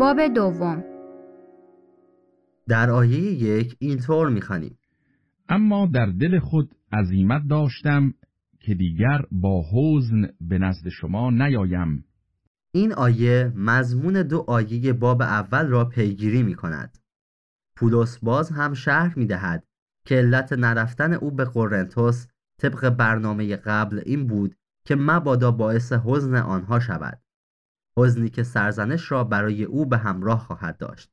باب دوم. در آیه 1 اینطور می‌خوانیم: اما در دل خود عزیمت داشتم که دیگر با حزن به نزد شما نیایم. این آیه مضمون 2 آیه باب اول را پیگیری می‌کند. پولس باز هم شرح می‌دهد که علت نرفتن او به قرنتس طبق برنامه قبل این بود که مبادا باعث حزن آنها شود، حزنی که سرزنش را برای او به همراه خواهد داشت.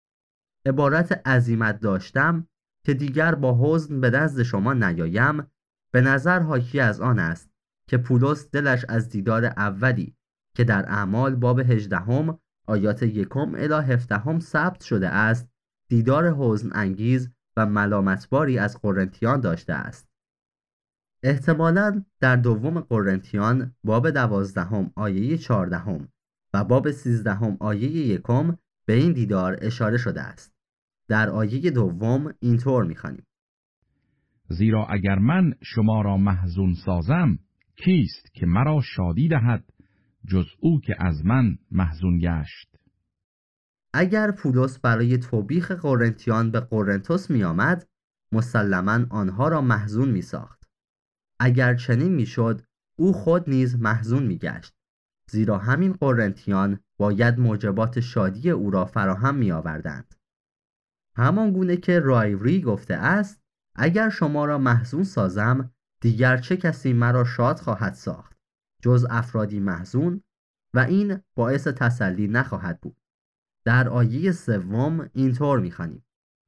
عبارت عزیمت داشتم که دیگر با حزن به نزد شما نیایم به نظر حاکی از آن است که پولس دلش از دیدار اولی که در اعمال باب 18 آیات 1 الی 17 ثبت شده است، دیدار حزن انگیز و ملامتباری از قرنتیان داشته است. احتمالاً در دوم قرنتیان باب 12 آیه 14 و باب 13 آیه 1 به این دیدار اشاره شده است. در آیه 2 اینطور می‌خوانیم: زیرا اگر من شما را محزون سازم، کیست که مرا شادی دهد جز او که از من محزون گشت؟ اگر پولس برای توبیخ قرنتیان به قرنتس می آمد، مسلماً آنها را محزون می ساخت. اگر چنین می شد، او خود نیز محزون می گشت، زیرا همین قرنتیان باید موجبات شادی او را فراهم می آوردند. همان گونه که رایوری گفته است: اگر شما را محزون سازم، دیگر چه کسی مرا شاد خواهد ساخت جز افرادی محزون، و این باعث تسلی نخواهد بود. در آیه 3 اینطور می‌خوانیم: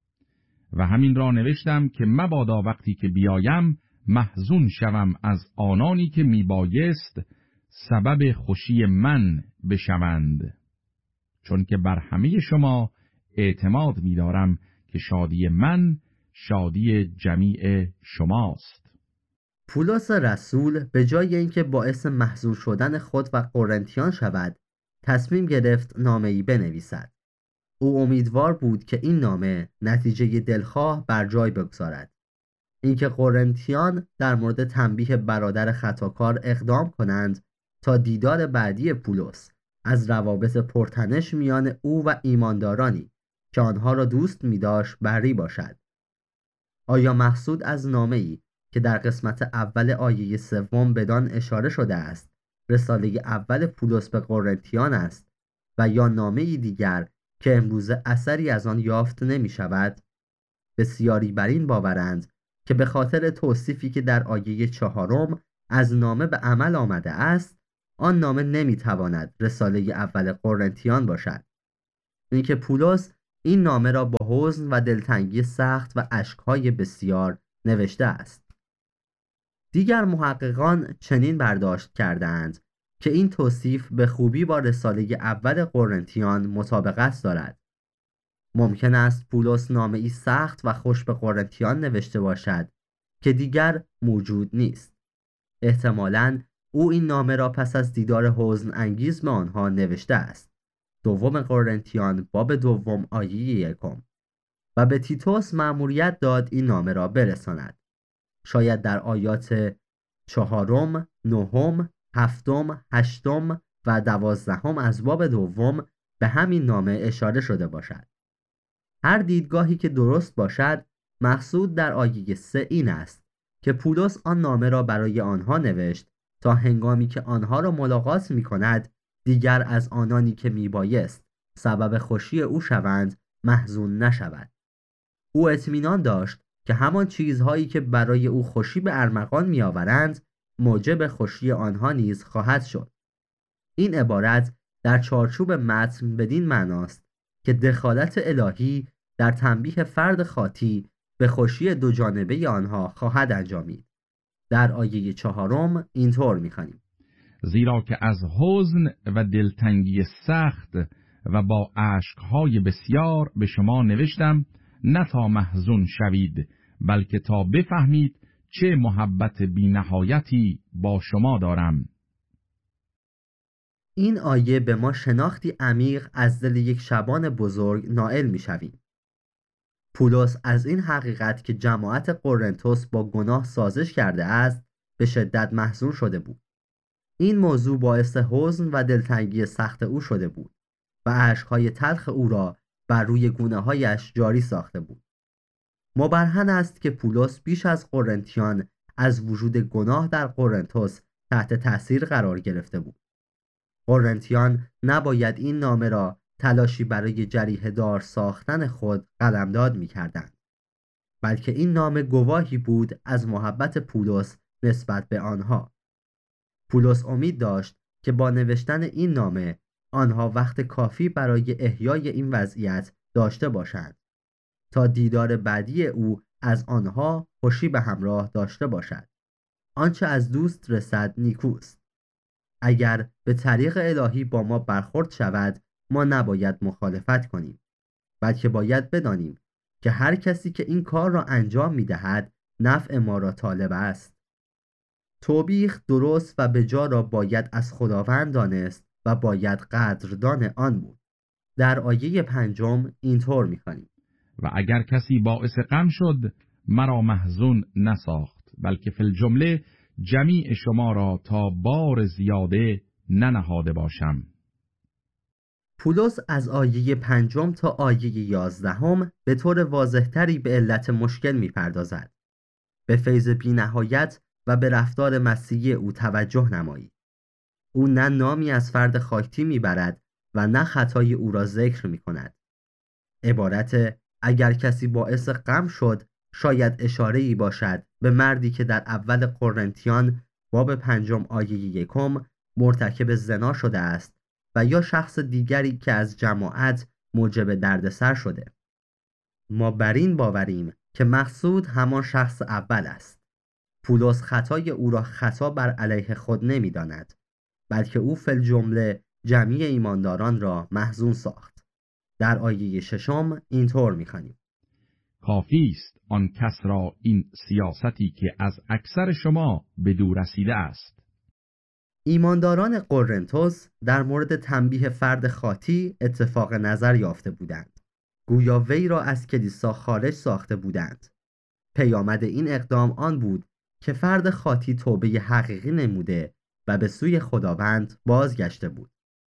و همین را نوشتم که مبادا وقتی که بیایم محزون شوم از آنانی که میبایست سبب خوشی من بشوند، چون که بر همه شما اعتماد می‌دارم که شادی من شادی جمیع شماست. پولس رسول به جای اینکه باعث محزون شدن خود و قرنتیان شود، تصمیم گرفت نامه‌ای بنویسد. او امیدوار بود که این نامه نتیجه دلخواه بر جای بگذارد. اینکه قرنتیان در مورد تنبیه برادر خطاکار اقدام کنند تا دیدار بعدی پولس از روابط پرتنش میان او و ایماندارانی که آنها را دوست می‌داشت بری باشد. آیا مقصود از نامه‌ای که در قسمت اول آیه 3 بدان اشاره شده است رساله اول پولس به قرنتیان است و یا نامه‌ای دیگر که امروزه اثری از آن یافت نمی شود؟ بسیاری بر این باورند که به خاطر توصیفی که در آیه 4 از نامه به عمل آمده است، آن نامه نمی تواند رساله اول قرنتیان باشد. اینکه پولس این نامه را با حزن و دلتنگی سخت و اشک‌های بسیار نوشته است. دیگر محققان چنین برداشت کردند که این توصیف به خوبی با رساله اول قرنتیان مطابقت دارد. ممکن است پولس نامه‌ای سخت و خوش به قرنتیان نوشته باشد که دیگر موجود نیست. احتمالاً او این نامه را پس از دیدار حزن انگیز به آنها نوشته است. دوم قرنتیان باب 2 آیه 1 و به تیتوس مأموریت داد این نامه را برساند. شاید در آیات 4، 9، 7، 8 و 12 از باب 2 به همین نامه اشاره شده باشد. هر دیدگاهی که درست باشد، مقصود در آیه 3 این است که پولس آن نامه را برای آنها نوشت تا هنگامی که آنها را ملاقات می کند دیگر از آنانی که می بایست سبب خوشی او شوند محزون نشود. او اطمینان داشت که همان چیزهایی که برای او خوشی به ارمغان می آورند موجب خوشی آنها نیز خواهد شد. این عبارت در چارچوب متن بدین معناست که دخالت الهی در تنبیه فرد خاطی به خوشی دو جانبه آنها خواهد انجامید. در آیه 4 اینطور می‌خوانیم: زیرا که از حزن و دلتنگی سخت و با اشک‌های بسیار به شما نوشتم، نه تا محزون شوید، بلکه تا بفهمید چه محبت بی نهایتی با شما دارم. این آیه به ما شناختی عمیق از دل یک شبان بزرگ نائل می‌شویم. پولس از این حقیقت که جماعت قرنتس با گناه سازش کرده است به شدت محزون شده بود. این موضوع باعث حزن و دلتنگی سخت او شده بود و اشک‌های تلخ او را بر روی گونه‌هایش جاری ساخته بود. مبرهن است که پولس بیش از قرنتیان از وجود گناه در قرنتس تحت تأثیر قرار گرفته بود. قرنتیان نباید این نامه را تلاشی برای جریحه دار ساختن خود قلمداد می‌کردند، بلکه این نامه گواهی بود از محبت پولس نسبت به آنها. پولس امید داشت که با نوشتن این نامه آنها وقت کافی برای احیای این وضعیت داشته باشند تا دیدار بعدی او از آنها خوشی به همراه داشته باشد. آنچه از دوست رسد نیکوست. اگر به طریق الهی با ما برخورد شود، ما نباید مخالفت کنیم، بلکه باید بدانیم که هر کسی که این کار را انجام می‌دهد نفع ما را طالب است. توبیخ درست و به جا را باید از خداوند دانست و باید قدردان آن بود. در آیه 5 اینطور می‌خوانیم: و اگر کسی باعث غم شد مرا محزون نساخت، بلکه فی الجمله جمیع شما را تا بار زیاده ننهاده باشم. پولس از آیه 5 تا آیه 11 به طور واضح‌تری به علت مشکل می‌پردازد. به فیض بی‌نهایت و به رفتار مسیحی او توجه نمایید. او نه نامی از فرد خاکتی می‌برد و نه خطای او را ذکر می‌کند. عبارت اگر کسی باعث غم شد شاید اشاره‌ای باشد به مردی که در اول قرنتیان باب 5 آیه 1 مرتکب زنا شده است و یا شخص دیگری که از جماعت موجب دردسر شده. ما بر این باوریم که مقصود همان شخص اول است. پولس خطای او را خطا بر علیه خود نمی‌داند، بلکه او فی الجمله جمیع ایمانداران را محزون ساخت. در آیه 6 اینطور می‌خوانیم: کافی است آن کس را این سیاستی که از اکثر شما به دور رسیده است. ایمانداران قرنتس در مورد تنبیه فرد خاطی اتفاق نظر یافته بودند. گویا وی را از کلیسا خارج ساخته بودند. پیامد این اقدام آن بود که فرد خاطی توبه حقیقی نموده و به سوی خداوند بازگشته بود.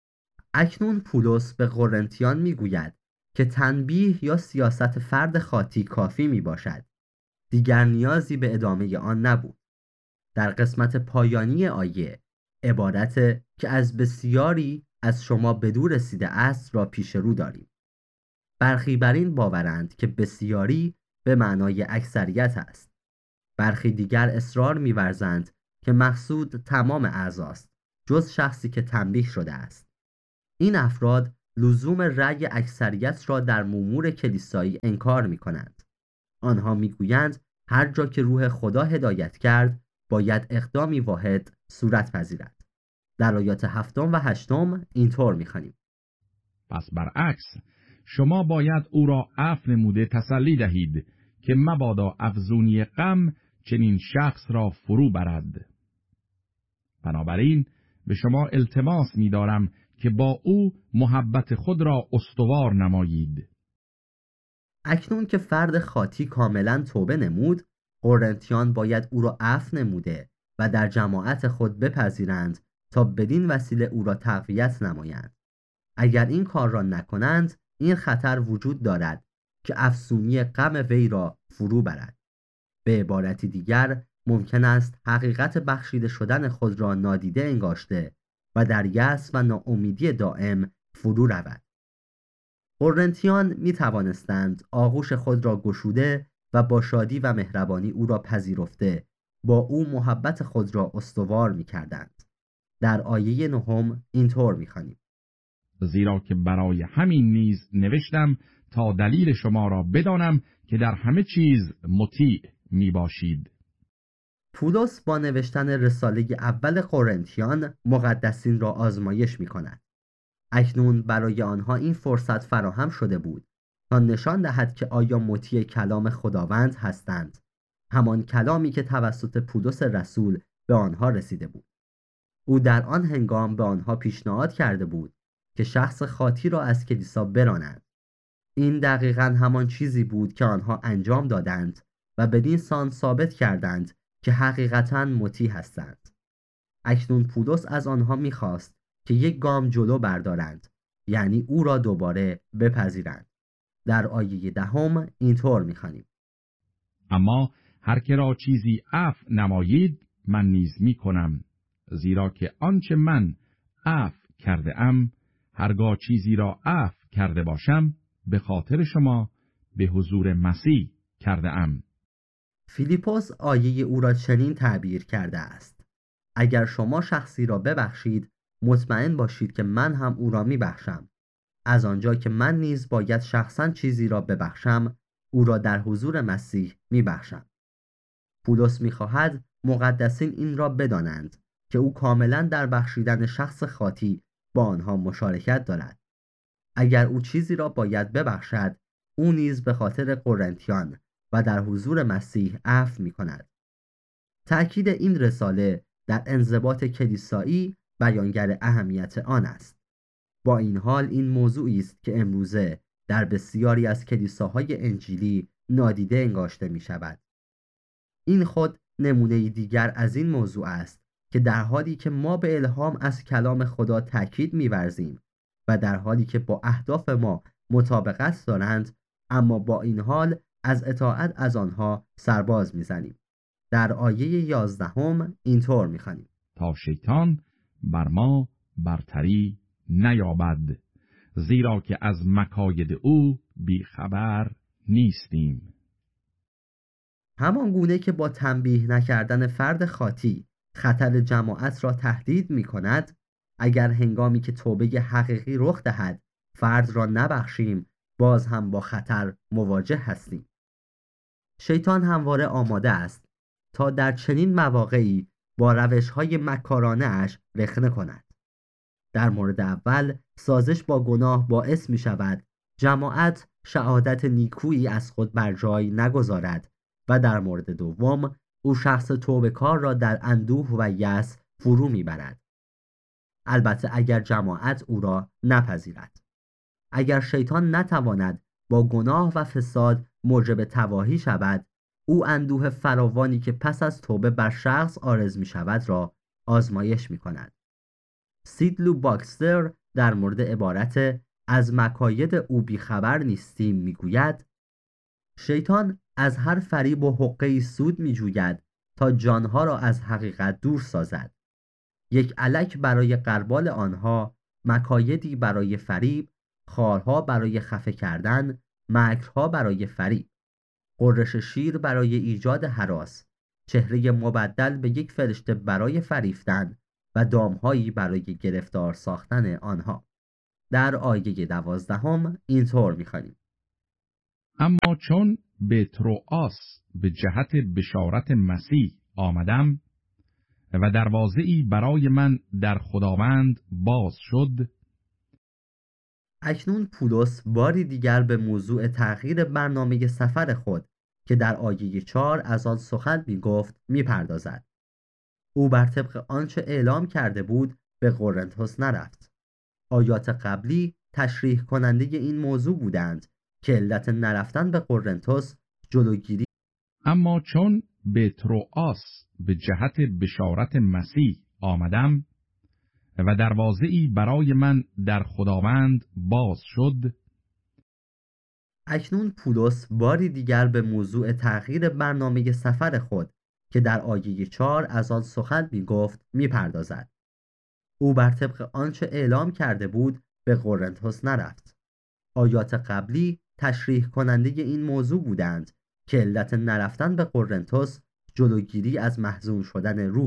اکنون پولس به قرنتیان میگوید که تنبیه یا سیاست فرد خاطی کافی می باشد. دیگر نیازی به ادامه آن نبود. در قسمت پایانی آیه عبارت که از بسیاری از شما به دور رسیده است را پیش رو داریم. برخی بر این باورند که بسیاری به معنای اکثریت است. برخی دیگر اصرار می‌ورزند که مقصود تمام اعضاست جز شخصی که تنبیه شده است. این افراد لزوم رأی اکثریت را در امور کلیسایی انکار می‌کنند. آنها می‌گویند هر جا که روح خدا هدایت کرد باید اقدامی واحد صورت پذیرد. در آیات 7 و 8 اینطور می‌خوانیم: پس برعکس شما باید او را عفو نموده تسلی دهید که مبادا افزونی غم چنین شخص را فرو برد. بنابراین به شما التماس می‌دارم که با او محبت خود را استوار نمایید. اکنون که فرد خاطی کاملا توبه نمود، قرنتیان باید او را عفو نموده و در جماعت خود بپذیرند تا بدین وسیله او را تقویت نمایند. اگر این کار را نکنند، این خطر وجود دارد که افزونی غم وی را فرو برد. به عبارتی دیگر ممکن است حقیقت بخشیده شدن خود را نادیده انگاشته و در یأس و ناامیدی دائم فرو رود. قرنتیان می توانستند آغوش خود را گشوده و با شادی و مهربانی او را پذیرفته با او محبت خود را استوار می کردند. در آیه 9 اینطور می خوانیم: زیرا که برای همین نیز نوشتم تا دلیل شما را بدانم که در همه چیز مطیع می باشید. پولس با نوشتن رساله اول قرنتیان مقدسین را آزمایش می کند. اکنون برای آنها این فرصت فراهم شده بود تا نشان دهد که آیا مطیع کلام خداوند هستند، همان کلامی که توسط پولس رسول به آنها رسیده بود. او در آن هنگام به آنها پیشنهاد کرده بود که شخص خاطی را از کلیسا برانند. این دقیقاً همان چیزی بود که آنها انجام دادند و بدین سان ثابت کردند که حقیقتاً مطیع هستند. اکنون پولس از آنها می‌خواست که یک گام جلو بردارند یعنی او را دوباره بپذیرند. در آیه 10 اینطور می‌خوانیم: اما هر که را چیزی عفو نمایید من نیز می‌کنم، زیرا که آنچه من عفو کرده ام هرگاه چیزی را عفو کرده باشم به خاطر شما به حضور مسیح کرده ام. فیلیپوس آیه او را چنین تعبیر کرده است: اگر شما شخصی را ببخشید مطمئن باشید که من هم او را میبخشم. از آنجا که من نیز باید شخصا چیزی را ببخشم او را در حضور مسیح میبخشم. پولس میخواهد مقدسین این را بدانند که او کاملا در بخشیدن شخص خاطی با آنها مشارکت دارد. اگر او چیزی را باید ببخشد او نیز به خاطر قرنتیان و در حضور مسیح عفو می‌کند. تأکید این رساله در انضباط کلیسایی بیانگر اهمیت آن است. با این حال این موضوعی است که امروزه در بسیاری از کلیساهای انجیلی نادیده انگاشته می‌شود. این خود نمونه دیگر از این موضوع است که در حالی که ما به الهام از کلام خدا تأکید می‌ورزیم و در حالی که با اهداف ما مطابقت دارند، اما با این حال از اطاعت از آنها سرباز می‌زنیم. در آیه 11 اینطور می‌خوانیم: تا شیطان بر ما برتری نیابد، زیرا که از مکاید او بیخبر نیستیم. همان گونه که با تنبیه نکردن فرد خاطی خطر جماعت را تهدید می‌کند، اگر هنگامی که توبه حقیقی رخ دهد فرد را نبخشیم باز هم با خطر مواجه هستیم. شیطان همواره آماده است تا در چنین مواقعی با روش‌های مکارانه اش رخنه کند. در مورد اول سازش با گناه باعث می شود جماعت شهادت نیکویی از خود بر جای نگذارد و در مورد دوم او شخص توبه‌کار را در اندوه و یأس فرو میبرد. البته اگر جماعت او را نپذیرد. اگر شیطان نتواند با گناه و فساد موجب تباهی شود، او اندوه فراوانی که پس از توبه بر شخص عارض می شود را آزمایش می کند. سیدلو باکستر در مورد عبارت از مکاید او بیخبر نیستیم می گوید: شیطان از هر فریب و حقه‌ای سود می جوید تا جانها را از حقیقت دور سازد. یک الک برای غربال آنها، مکایدی برای فریب، خارها برای خفه کردن، مکرها برای فریب، غرش شیر برای ایجاد هراس، چهره مبدل به یک فرشته برای فریفتن و دامهایی برای گرفتار ساختن آنها. در آیه 12 اینطور می‌خوانیم: اما چون به تروآس به جهت بشارت مسیح آمدم و دروازه‌ای برای من در خداوند باز شد. اکنون پولس باری دیگر به موضوع تغییر برنامه سفر خود که در آیه 4 از آن سخن می‌گفت می‌پردازد. او بر طبق آنچه اعلام کرده بود به قرنتس نرفت. آیات قبلی تشریح کننده این موضوع بودند که علت نرفتن به قرنتس جلوگیری. اما چون به تروآس به جهت بشارت مسیح آمدم و دروازه‌ای برای من در خداوند باز شد. اکنون پولس باری دیگر به موضوع تغییر برنامه سفر خود که در آیه 4 از آن سخن می‌گفت می‌پردازد. او بر طبق آنچه اعلام کرده بود به قرنتس نرفت. آیات قبلی تشریح کننده این موضوع بودند که علت نرفتن به قرنتس جلوگیری از محزون شدن روح